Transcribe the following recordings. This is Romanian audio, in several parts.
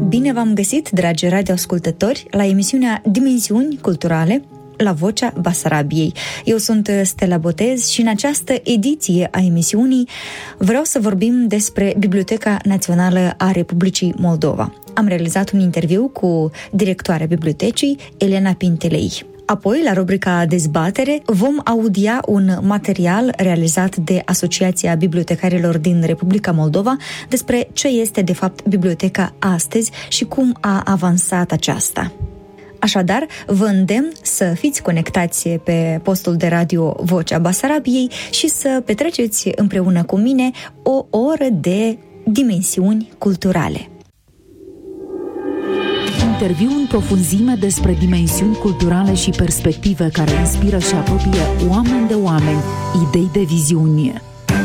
Bine v-am găsit, dragi radioascultători, la emisiunea Dimensiuni Culturale, la Vocea Basarabiei. Eu sunt Stella Botez și în această ediție a emisiunii vreau să vorbim despre Biblioteca Națională a Republicii Moldova. Am realizat un interviu cu directoarea bibliotecii, Elena Pintelei. Apoi, la rubrica Dezbatere, vom audia un material realizat de Asociația Bibliotecarilor din Republica Moldova despre ce este, de fapt, biblioteca astăzi și cum a avansat aceasta. Așadar, vă îndemn să fiți conectați pe postul de radio Vocea Basarabiei și să petreceți împreună cu mine o oră de dimensiuni culturale. Interviu în profunzime despre dimensiuni culturale și perspective care inspiră și apropie oameni de oameni, idei de viziune.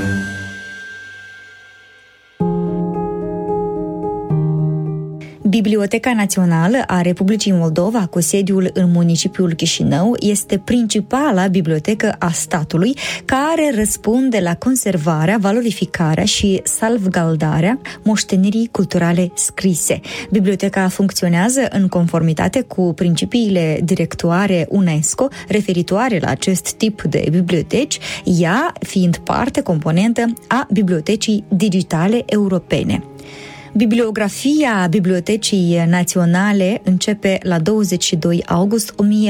Biblioteca Națională a Republicii Moldova, cu sediul în municipiul Chișinău, este principala bibliotecă a statului care răspunde la conservarea, valorificarea și salvgardarea moștenirii culturale scrise. Biblioteca funcționează în conformitate cu principiile directoare UNESCO referitoare la acest tip de biblioteci, ea fiind parte componentă a Bibliotecii Digitale Europene. Bibliografia Bibliotecii Naționale începe la 22 august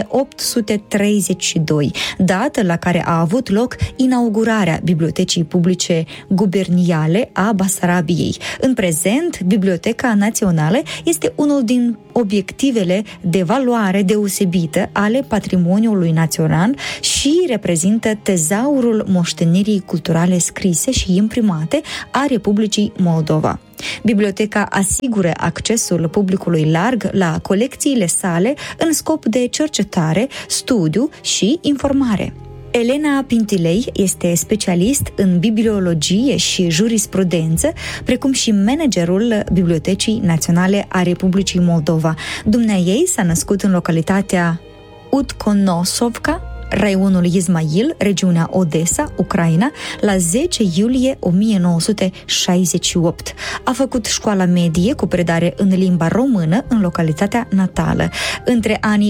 1832, dată la care a avut loc inaugurarea Bibliotecii Publice Guberniale a Basarabiei. În prezent, Biblioteca Națională este unul din obiectivele de valoare deosebită ale patrimoniului național și reprezintă tezaurul moștenirii culturale scrise și imprimate a Republicii Moldova. Biblioteca asigură accesul publicului larg la colecțiile sale în scop de cercetare, studiu și informare. Elena Pintilei este specialist în bibliologie și jurisprudență, precum și managerul Bibliotecii Naționale a Republicii Moldova. Dumneaei s-a născut în localitatea Utkonosovka, raionul Izmail, regiunea Odessa, Ucraina, la 10 iulie 1968. A făcut școala medie cu predare în limba română în localitatea natală. Între anii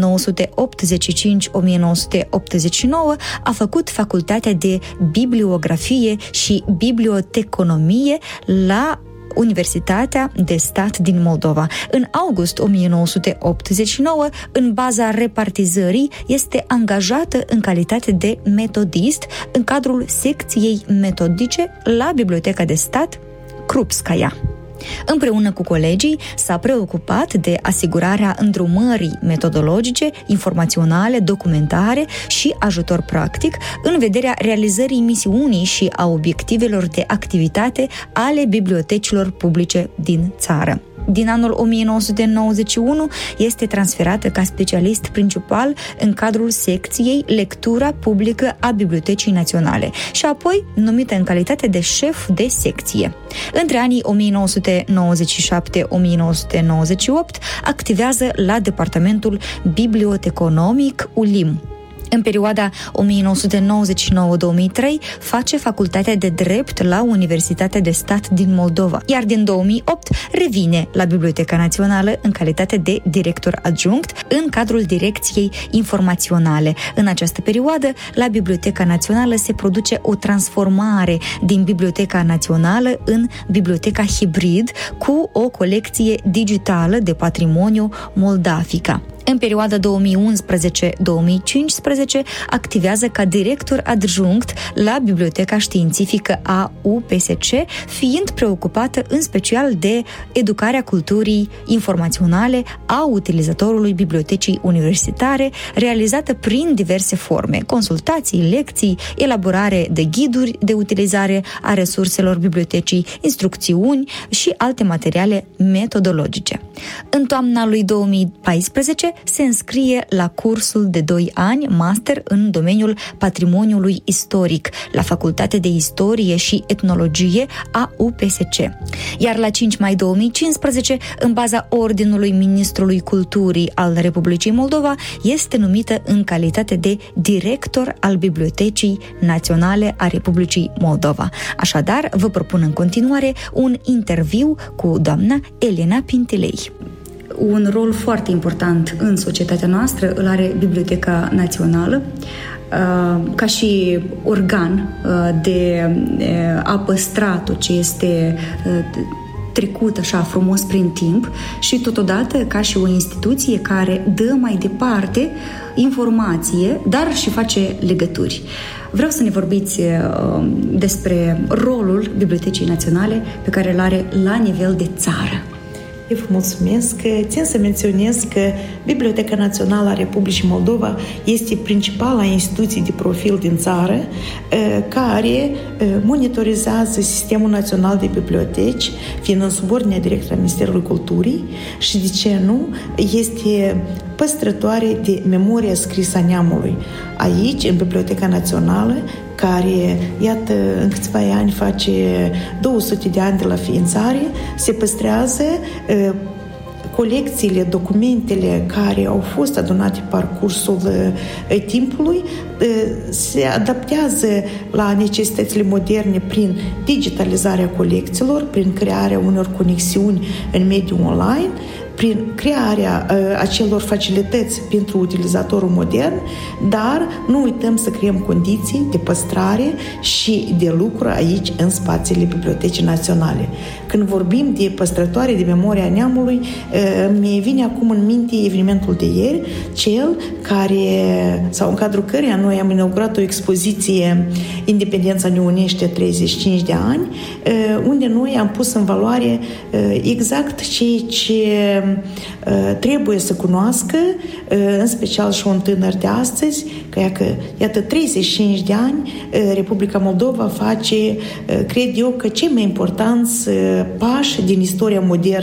1985-1989 a făcut facultatea de bibliografie și biblioteconomie la Universitatea de Stat din Moldova. În august 1989, în baza repartizării, este angajată în calitate de metodist în cadrul secției metodice la Biblioteca de Stat Krupskaya. Împreună cu colegii s-a preocupat de asigurarea îndrumării metodologice, informaționale, documentare și ajutor practic în vederea realizării misiunii și a obiectivelor de activitate ale bibliotecilor publice din țară. Din anul 1991 este transferată ca specialist principal în cadrul secției Lectura Publică a Bibliotecii Naționale și apoi numită în calitate de șef de secție. Între anii 1997-1998 activează la departamentul biblioteconomic ULIM. În perioada 1999-2003 face facultatea de drept la Universitatea de Stat din Moldova, iar din 2008 revine la Biblioteca Națională în calitate de director adjunct în cadrul direcției informaționale. În această perioadă, la Biblioteca Națională se produce o transformare din Biblioteca Națională în Biblioteca Hibrid cu o colecție digitală de patrimoniu moldafica. În perioada 2011-2015 activează ca director adjunct la Biblioteca Științifică a UPSC, fiind preocupată în special de educarea culturii informaționale a utilizatorului bibliotecii universitare, realizată prin diverse forme: consultații, lecții, elaborare de ghiduri de utilizare a resurselor bibliotecii, instrucțiuni și alte materiale metodologice. În toamna lui 2014 se înscrie la cursul de 2 ani master în domeniul patrimoniului istoric la Facultatea de Istorie și Etnologie a UPSC. Iar la 5 mai 2015, în baza Ordinului Ministrului Culturii al Republicii Moldova, este numită în calitate de director al Bibliotecii Naționale a Republicii Moldova. Așadar, vă propun în continuare un interviu cu doamna Elena Pintilei. Un rol foarte important în societatea noastră îl are Biblioteca Națională, ca și organ de a păstra tot ce este trecut așa frumos prin timp și totodată ca și o instituție care dă mai departe informație, dar și face legături. Vreau să ne vorbiți despre rolul Bibliotecii Naționale pe care îl are la nivel de țară. Eu vă mulțumesc. Țin să menționez că Biblioteca Națională a Republicii Moldova este principala instituție de profil din țară care monitorizează Sistemul Național de Biblioteci, fiind în subordinea directă a Ministerului Culturii și, de ce nu, este păstrătoare de memoria scrisă a neamului. Aici, în Biblioteca Națională, care, iată, în câțiva ani face 200 de ani de la ființare, se păstrează colecțiile, documentele care au fost adunate pe parcursul timpului, se adaptează la necesitățile moderne prin digitalizarea colecțiilor, prin crearea unor conexiuni în mediul online, prin crearea acelor facilități pentru utilizatorul modern, dar nu uităm să creăm condiții de păstrare și de lucru aici în spațiile Bibliotecii Naționale. Când vorbim de păstrătoare de memoria neamului, mi vine acum în minte evenimentul de ieri, cel care, sau în cadrul căreia noi am inaugurat o expoziție Independența ne unește 35 de ani, unde noi am pus în valoare exact ceea ce trebuie să cunoască, în special și un tânăr de astăzi, că iată 35 de ani Republica Moldova face, cred eu, că cei mai importanți pași din istoria modernă